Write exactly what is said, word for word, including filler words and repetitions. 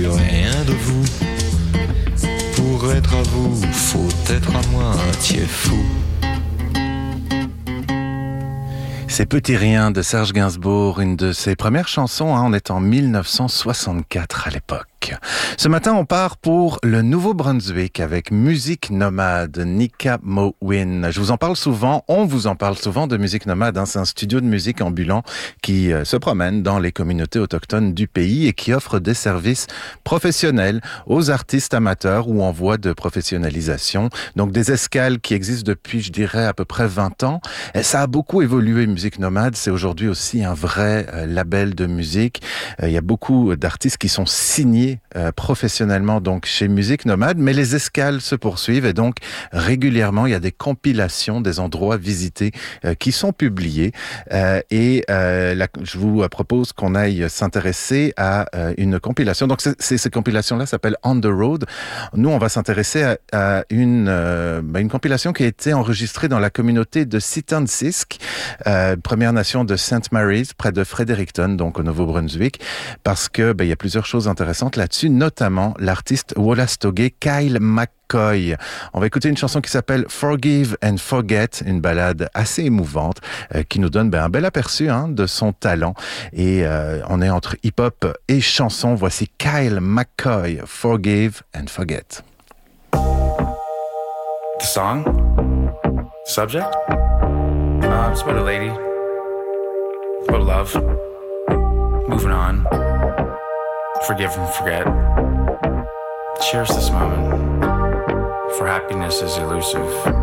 rien de vous. Pour être à vous, faut être à moitié fou. C'est Petit Rien de Serge Gainsbourg, une de ses premières chansons, hein, on est en dix-neuf cent soixante-quatre à l'époque. Ce matin, on part pour le Nouveau-Brunswick avec Musique Nomade, Nika Mowin. Je vous en parle souvent, on vous en parle souvent de Musique Nomade. Hein. C'est un studio de musique ambulant qui euh, se promène dans les communautés autochtones du pays et qui offre des services professionnels aux artistes amateurs ou en voie de professionnalisation. Donc des escales qui existent depuis, je dirais, à peu près vingt ans. Et ça a beaucoup évolué, Musique Nomade. C'est aujourd'hui aussi un vrai euh, label de musique. Euh, il y a beaucoup d'artistes qui sont signés Euh, professionnellement donc chez Musique Nomade, mais les escales se poursuivent et donc régulièrement il y a des compilations des endroits visités euh, qui sont publiés euh, et euh, la, je vous propose qu'on aille s'intéresser à euh, une compilation. Donc c'est, c'est, ces compilations-là s'appellent On the Road. Nous on va s'intéresser à, à une, euh, bah, une compilation qui a été enregistrée dans la communauté de Sitansisq, euh, Première Nation de Saint Mary's, près de Fredericton, donc au Nouveau-Brunswick, parce que bah, il y a plusieurs choses intéressantes là-dessus, notamment l'artiste Wolastoqey Kyle McCoy. On va écouter une chanson qui s'appelle Forgive and Forget, une ballade assez émouvante euh, qui nous donne ben, un bel aperçu hein, de son talent. Et euh, on est entre hip-hop et chanson. Voici Kyle McCoy, Forgive and Forget. The song? Subject? Uh, it's about a lady. It's about love. Moving on. Forgive and forget. Cherish this moment, for happiness is elusive.